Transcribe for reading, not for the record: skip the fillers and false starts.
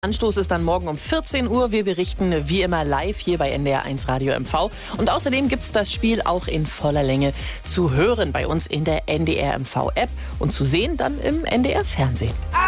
Anstoß ist dann morgen um 14 Uhr. Wir berichten wie immer live hier bei NDR1 Radio MV. Und außerdem gibt es das Spiel auch in voller Länge zu hören bei uns in der NDR MV App und zu sehen dann im NDR Fernsehen.